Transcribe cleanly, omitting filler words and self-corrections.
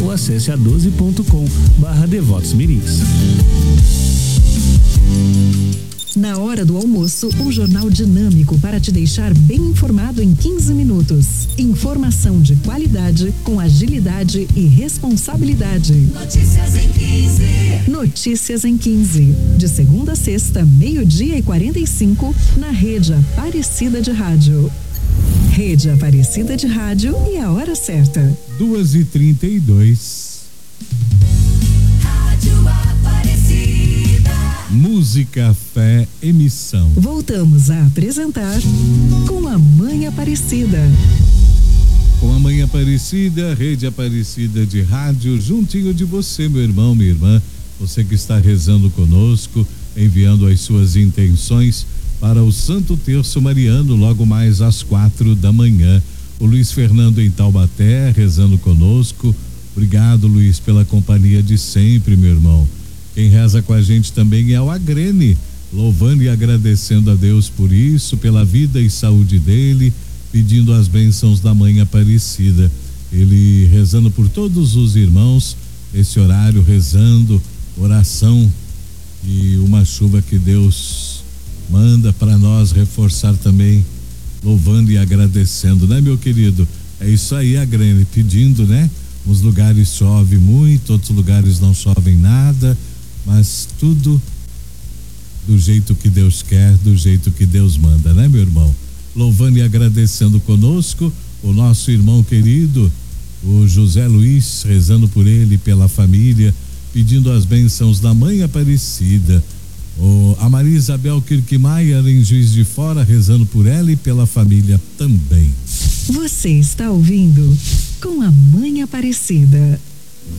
ou acesse a12.com/devotos-mirins. Na hora do almoço, um jornal dinâmico para te deixar bem informado em 15 minutos. Informação de qualidade, com agilidade e responsabilidade. Notícias em 15. Notícias em 15. De segunda a sexta, 12:45, na Rede Aparecida de Rádio. Rede Aparecida de Rádio e a hora certa. 2h32. Rádio Aparecida. Música, fé, emissão. Voltamos a apresentar Com a Mãe Aparecida. Com a Mãe Aparecida, Rede Aparecida de Rádio, juntinho de você, meu irmão, minha irmã, você que está rezando conosco, enviando as suas intenções para o Santo Terço Mariano, logo mais às 4h. O Luiz Fernando em Taubaté, rezando conosco. Obrigado, Luiz, pela companhia de sempre, meu irmão. Quem reza com a gente também é o Agrene, louvando e agradecendo a Deus por isso, pela vida e saúde dele, pedindo as bênçãos da Mãe Aparecida. Ele rezando por todos os irmãos, esse horário rezando, oração e uma chuva que Deus manda para nós reforçar também, louvando e agradecendo, né, meu querido? É isso aí, Agrene, pedindo, né? Uns lugares chove muito, outros lugares não chovem nada, mas tudo do jeito que Deus quer, do jeito que Deus manda, né, meu irmão? Louvando e agradecendo conosco o nosso irmão querido, o José Luiz, rezando por ele, pela família, pedindo as bênçãos da Mãe Aparecida. A Maria Isabel Kirkmaier em Juiz de Fora, rezando por ela e pela família também. Você está ouvindo Com a Mãe Aparecida.